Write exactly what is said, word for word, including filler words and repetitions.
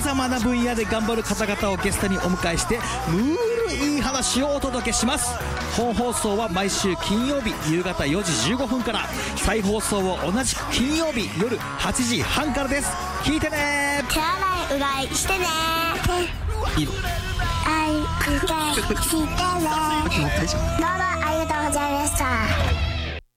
々な分野で頑張る方々をゲストにお迎えしてムールいい話をお届けします。本放送は毎週金曜日夕方よじじゅうごふんから、再放送を同じく金曜日夜はちじはんからです。聞いてね。 手洗いうがいしてね。 いいのあいうがいしてね。どうもありがとうございました。